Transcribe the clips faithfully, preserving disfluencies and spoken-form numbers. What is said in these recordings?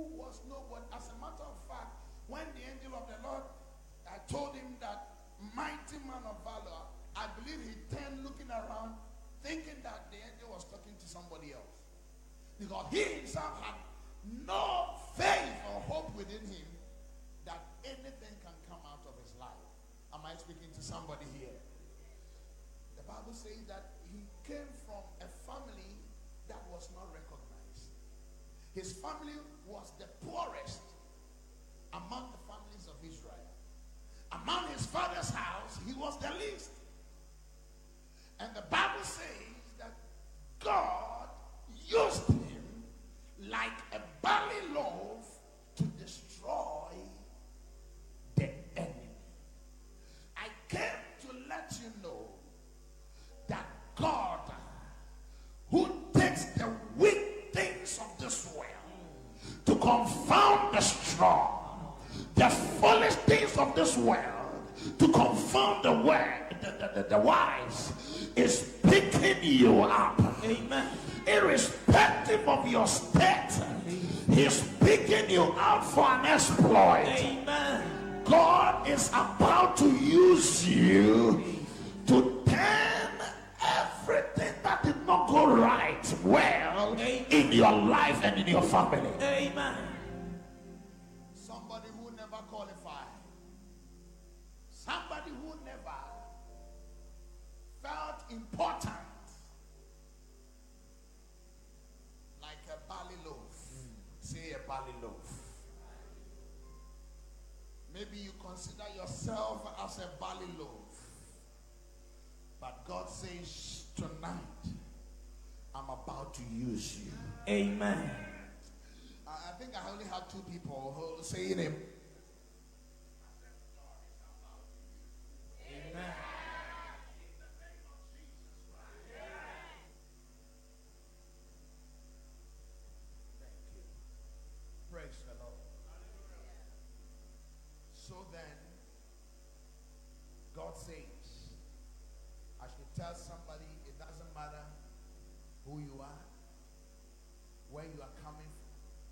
who was nobody. As a matter of fact, when the angel of the Lord uh, told him that mighty man of valor, I believe he turned looking around, thinking that the angel was talking to somebody else. Because he himself had no faith or hope within him that anything can come out of his life. Am I speaking to somebody here? The Bible says that he came from a family that was not recognized. His family was the poorest among the families of Israel. Among his father's house, he was the least. And the Bible says that God used him like a barley loaf to destroy the enemy. I came to let you know that God, who takes the weak things of this world to confound the strong, the foolish things of this world to confound the word, the, the, the, the wise, is picking you up. Amen. Irrespective of your state, he's picking you up for an exploit. Amen. God is about to use you to turn everything that did not go right well Amen. In your life and in your family. Amen. Somebody who never qualified, somebody who never felt important, like a barley loaf. Mm. Say a barley loaf. Maybe you consider yourself as a barley loaf. But God says tonight, I'm about to use you. Amen. I think I only have two people who are saying him. Amen. Thank you. Praise the Lord. So then, God says, I should tell somebody, it doesn't matter who you are, where you are coming from.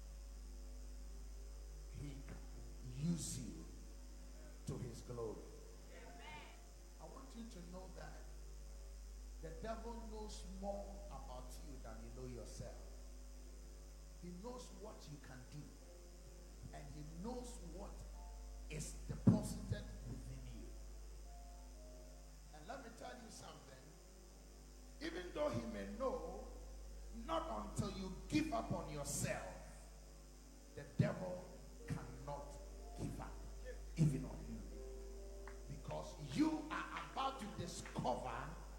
He can use you to his glory. I want you to know that the devil knows more about you than you know yourself. He knows what you can do, and he knows what is deposited within you. And let me tell you something. Even though he may know, not until you give up on yourself, the devil cannot give up even on you. Because you are about to discover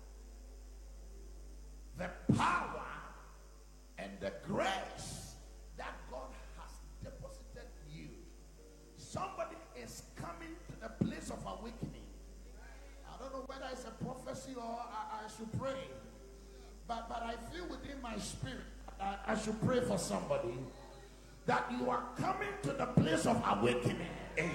the power and the grace that God has deposited in you. Somebody is coming to the place of awakening. I don't know whether it's a prophecy or I, I should pray. But, but I feel within my spirit that I should pray for somebody, that you are coming to the place of awakening.